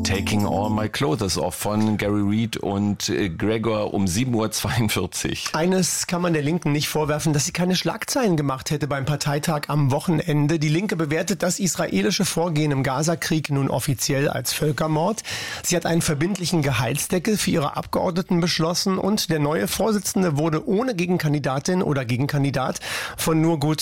Taking All My Clothes Off von Gary Reed und Gregor um 7.42 Uhr. Eines kann man der Linken nicht vorwerfen, dass sie keine Schlagzeilen gemacht hätte beim Parteitag am Wochenende. Die Linke bewertet das israelische Vorgehen im Gazakrieg nun offiziell als Völkermord. Sie hat einen verbindlichen Gehaltsdeckel für ihre Abgeordneten beschlossen und der neue Vorsitzende wurde ohne Gegenkandidatin oder Gegenkandidat von nur gut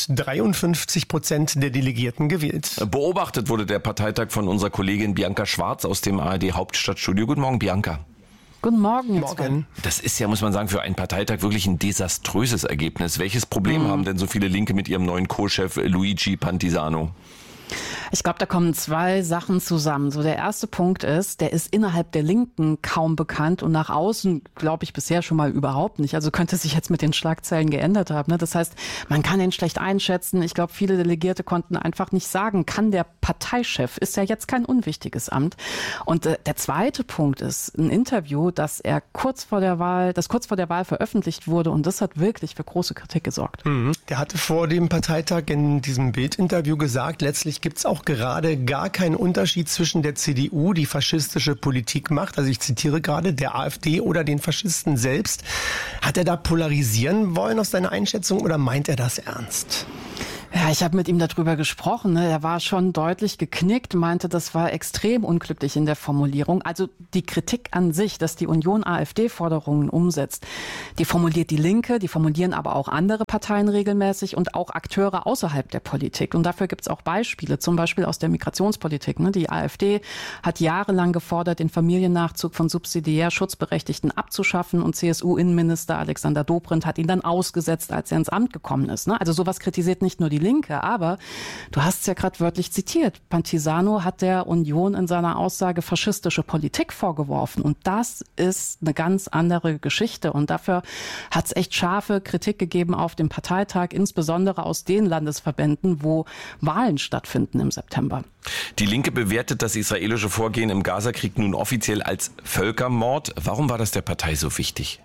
53% der Delegierten gewählt. Beobachtet wurde der Parteitag von unserer Kollegin Bianca Schwarz aus dem ARD Hauptstadtstudio. Guten Morgen, Bianca. Guten Morgen. Morgen. Das ist ja, muss man sagen, für einen Parteitag wirklich ein desaströses Ergebnis. Welches Problem haben denn so viele Linke mit ihrem neuen Co-Chef Luigi Pantisano? Ich glaube, da kommen zwei Sachen zusammen. So, der erste Punkt ist, der ist innerhalb der Linken kaum bekannt und nach außen, glaube ich, bisher schon mal überhaupt nicht. Also könnte sich jetzt mit den Schlagzeilen geändert haben. Ne? Das heißt, man kann ihn schlecht einschätzen. Ich glaube, viele Delegierte konnten einfach nicht sagen, kann der Parteichef, ist ja jetzt kein unwichtiges Amt. Und der zweite Punkt ist ein Interview, das kurz vor der Wahl veröffentlicht wurde und das hat wirklich für große Kritik gesorgt. Der hatte vor dem Parteitag in diesem Bildinterview gesagt, letztlich gibt es auch gerade gar keinen Unterschied zwischen der CDU, die faschistische Politik macht, also ich zitiere gerade, der AfD oder den Faschisten selbst. Hat er da polarisieren wollen aus seiner Einschätzung oder meint er das ernst? Ja, ich habe mit ihm darüber gesprochen. Ne? Er war schon deutlich geknickt, meinte, das war extrem unglücklich in der Formulierung. Also die Kritik an sich, dass die Union AfD-Forderungen umsetzt, die formuliert die Linke, die formulieren aber auch andere Parteien regelmäßig und auch Akteure außerhalb der Politik. Und dafür gibt es auch Beispiele, zum Beispiel aus der Migrationspolitik. Ne? Die AfD hat jahrelang gefordert, den Familiennachzug von subsidiär Schutzberechtigten abzuschaffen und CSU-Innenminister Alexander Dobrindt hat ihn dann ausgesetzt, als er ins Amt gekommen ist. Ne? Also sowas kritisiert nicht nur die Linke, aber du hast es ja gerade wörtlich zitiert. Pantisano hat der Union in seiner Aussage faschistische Politik vorgeworfen und das ist eine ganz andere Geschichte und dafür hat es echt scharfe Kritik gegeben auf dem Parteitag, insbesondere aus den Landesverbänden, wo Wahlen stattfinden im September. Die Linke bewertet das israelische Vorgehen im Gazakrieg nun offiziell als Völkermord. Warum war das der Partei so wichtig?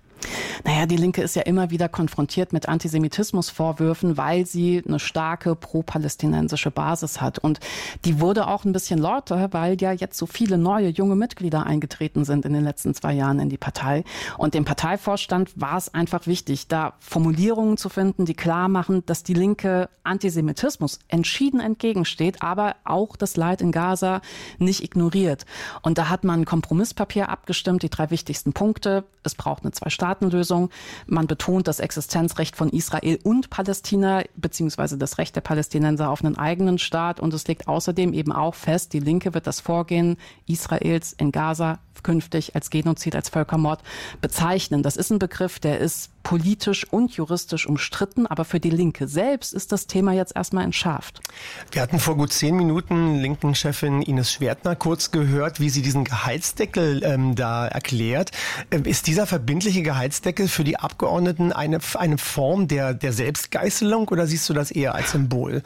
Naja, die Linke ist ja immer wieder konfrontiert mit Antisemitismusvorwürfen, weil sie eine starke pro-palästinensische Basis hat. Und die wurde auch ein bisschen lauter, weil ja jetzt so viele neue junge Mitglieder eingetreten sind in den letzten 2 Jahren in die Partei. Und dem Parteivorstand war es einfach wichtig, da Formulierungen zu finden, die klar machen, dass die Linke Antisemitismus entschieden entgegensteht, aber auch das Leid in Gaza nicht ignoriert. Und da hat man ein Kompromisspapier abgestimmt, die 3 wichtigsten Punkte. Es braucht eine 2-Staaten-Lösung. Man betont das Existenzrecht von Israel und Palästina, beziehungsweise das Recht der Palästinenser auf einen eigenen Staat. Und es legt außerdem eben auch fest, die Linke wird das Vorgehen Israels in Gaza künftig als Genozid, als Völkermord bezeichnen. Das ist ein Begriff, der ist politisch und juristisch umstritten, aber für die Linke selbst ist das Thema jetzt erstmal entschärft. Wir hatten vor gut 10 Minuten Linken-Chefin Ines Schwertner kurz gehört, wie sie diesen Gehaltsdeckel da erklärt. Ist dieser verbindliche Gehaltsdeckel für die Abgeordneten eine Form der Selbstgeißelung oder siehst du das eher als Symbol?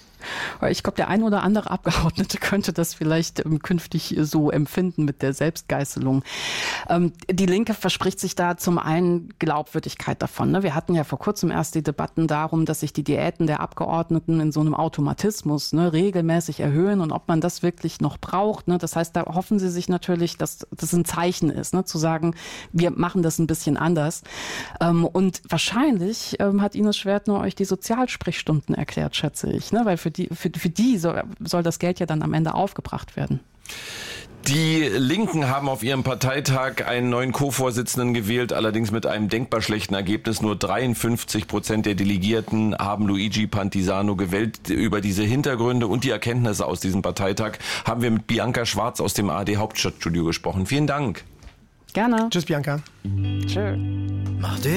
Ich glaube, der ein oder andere Abgeordnete könnte das vielleicht künftig so empfinden mit der Selbstgeißelung. Die Linke verspricht sich da zum einen Glaubwürdigkeit davon. Ne? Wir hatten ja vor kurzem erst die Debatten darum, dass sich die Diäten der Abgeordneten in so einem Automatismus regelmäßig erhöhen und ob man das wirklich noch braucht. Ne? Das heißt, da hoffen sie sich natürlich, dass das ein Zeichen ist, ne? Zu sagen, wir machen das ein bisschen anders. Und wahrscheinlich hat Ines Schwertner euch die Sozialsprechstunden erklärt, schätze ich, ne? Weil für die soll das Geld ja dann am Ende aufgebracht werden. Die Linken haben auf ihrem Parteitag einen neuen Co-Vorsitzenden gewählt, allerdings mit einem denkbar schlechten Ergebnis. Nur 53% der Delegierten haben Luigi Pantisano gewählt. Über diese Hintergründe und die Erkenntnisse aus diesem Parteitag haben wir mit Bianca Schwarz aus dem ARD Hauptstadtstudio gesprochen. Vielen Dank. Gerne. Tschüss, Bianca. Tschö.